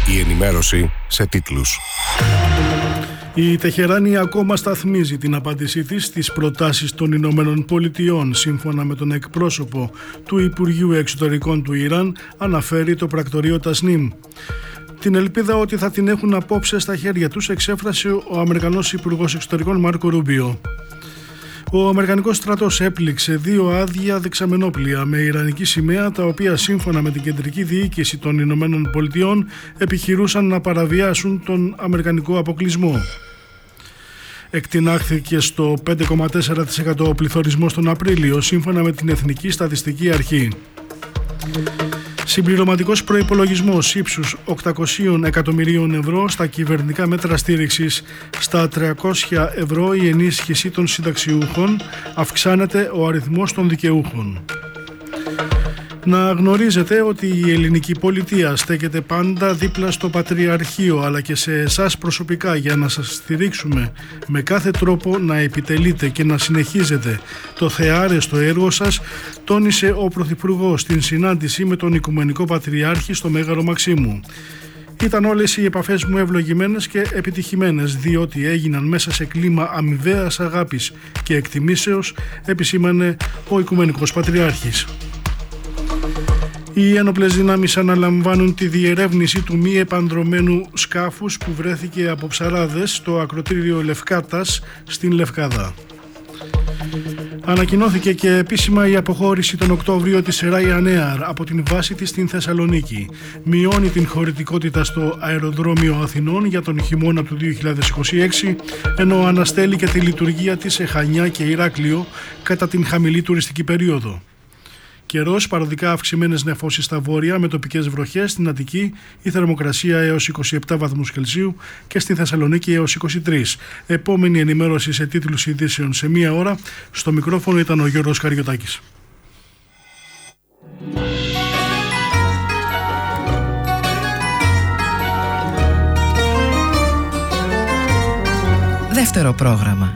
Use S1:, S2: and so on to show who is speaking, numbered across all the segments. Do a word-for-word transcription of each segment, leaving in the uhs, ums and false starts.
S1: Η ενημέρωση σε τίτλους.
S2: Η Τεχεράνη ακόμα σταθμίζει την απάντησή της στις προτάσεις των Ηνωμένων Πολιτειών. Σύμφωνα με τον εκπρόσωπο του Υπουργείου Εξωτερικών του Ιράν, αναφέρει το πρακτορείο Τασνίμ. Την ελπίδα ότι θα την έχουν απόψε στα χέρια τους εξέφρασε ο Αμερικανός Υπουργός Εξωτερικών Μάρκο Ρούμπιο. Ο Αμερικανικός στρατός έπληξε δύο άδεια δεξαμενόπλια με ιρανική σημαία, τα οποία σύμφωνα με την κεντρική διοίκηση των Ηνωμένων Πολιτειών επιχειρούσαν να παραβιάσουν τον αμερικανικό αποκλεισμό. Εκτινάχθηκε στο πέντε κόμμα τέσσερα τοις εκατό ο πληθωρισμός τον Απρίλιο, σύμφωνα με την Εθνική Στατιστική Αρχή. Συμπληρωματικός προϋπολογισμός ύψους οκτακόσια εκατομμυρίων ευρώ στα κυβερνητικά μέτρα στήριξης. Στα τριακόσια ευρώ η ενίσχυση των συνταξιούχων, αυξάνεται ο αριθμός των δικαιούχων. Να γνωρίζετε ότι η ελληνική πολιτεία στέκεται πάντα δίπλα στο Πατριαρχείο, αλλά και σε εσάς προσωπικά, για να σας στηρίξουμε με κάθε τρόπο να επιτελείτε και να συνεχίζετε το θεάρεστο έργο σας, τόνισε ο Πρωθυπουργός στην συνάντηση με τον Οικουμενικό Πατριάρχη στο Μέγαρο Μαξίμου. Ήταν όλες οι επαφές μου ευλογημένες και επιτυχημένες, διότι έγιναν μέσα σε κλίμα αμοιβαίας αγάπης και εκτιμήσεως, επισήμανε ο Οικουμενικός Πατριάρχης. Οι ένοπλες δυνάμεις αναλαμβάνουν τη διερεύνηση του μη επανδρωμένου σκάφους που βρέθηκε από ψαράδες στο ακρωτήριο Λευκάτας στην Λευκάδα. Ανακοινώθηκε και επίσημα η αποχώρηση τον Οκτώβριο της Ryanair από την βάση της στην Θεσσαλονίκη. Μειώνει την χωρητικότητα στο αεροδρόμιο Αθηνών για τον χειμώνα του δύο χιλιάδες είκοσι έξι, ενώ αναστέλει και τη λειτουργία της σε Χανιά και Ηράκλειο κατά την χαμηλή τουριστική περίοδο. Καιρός, παροδικά αυξημένες νεφώσεις στα βόρεια με τοπικές βροχές, στην Αττική η θερμοκρασία έως είκοσι επτά βαθμούς Κελσίου και στη Θεσσαλονίκη έως είκοσι τρεις. Επόμενη ενημέρωση σε τίτλους ειδήσεων σε μία ώρα. Στο μικρόφωνο ήταν ο Γιώργος Καριωτάκης.
S3: Δεύτερο πρόγραμμα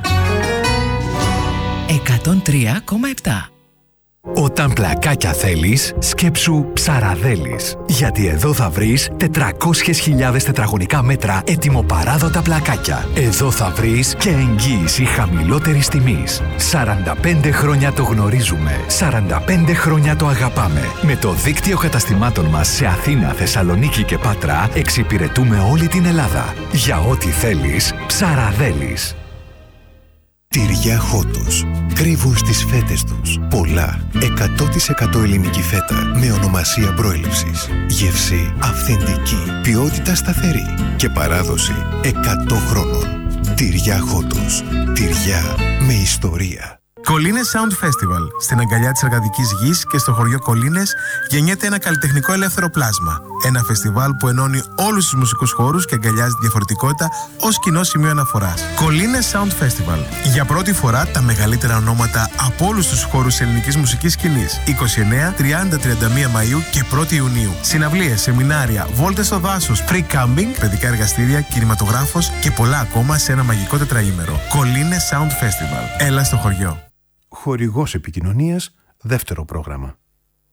S3: εκατόν τρία κόμμα επτά.
S4: Όταν πλακάκια θέλεις, σκέψου Ψαραδέλης. Γιατί εδώ θα βρεις τετρακόσιες χιλιάδες τετραγωνικά μέτρα ετοιμοπαράδοτα πλακάκια. Εδώ θα βρεις και εγγύηση χαμηλότερης τιμής. σαράντα πέντε χρόνια το γνωρίζουμε. σαράντα πέντε χρόνια το αγαπάμε. Με το δίκτυο καταστημάτων μας σε Αθήνα, Θεσσαλονίκη και Πάτρα εξυπηρετούμε όλη την Ελλάδα. Για ό,τι θέλεις, Ψαραδέλης.
S5: Τυριά Χότος. Κρύβουν στις φέτες τους πολλά. εκατό τοις εκατό ελληνική φέτα με ονομασία προέλευσης. Γεύση αυθεντική. Ποιότητα σταθερή. Και παράδοση εκατό χρόνων. Τυριά Χότος. Τυριά με ιστορία.
S6: Κολίνες Sound Festival. Στην αγκαλιά της εργατικής γης και στο χωριό Κολίνες γεννιέται ένα καλλιτεχνικό ελεύθερο πλάσμα. Ένα φεστιβάλ που ενώνει όλους τους μουσικούς χώρους και αγκαλιάζει τη διαφορετικότητα ως κοινό σημείο αναφοράς. Κολίνες Sound Festival. Για πρώτη φορά τα μεγαλύτερα ονόματα από όλους τους χώρους της ελληνικής μουσικής σκηνής. είκοσι εννέα, τριάντα, τριάντα μία Μαΐου και πρώτη Ιουνίου. Συναυλίες, σεμινάρια, βόλτες στο δάσος, free camping, παιδικά εργαστήρια, κινηματογράφος και πολλά ακόμα σε ένα μαγικό τετραήμερο. Κολίνες Sound Festival. Έλα στο χωριό.
S7: Χορηγός επικοινωνίας, δεύτερο πρόγραμμα.